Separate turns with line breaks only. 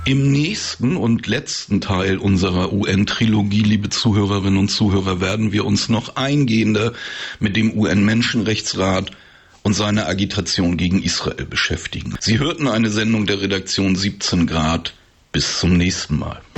Im nächsten und letzten Teil unserer UN-Trilogie, liebe Zuhörerinnen und Zuhörer, werden wir uns noch eingehender mit dem UN-Menschenrechtsrat und seiner Agitation gegen Israel beschäftigen. Sie hörten eine Sendung der Redaktion 17 Grad. Bis zum nächsten Mal.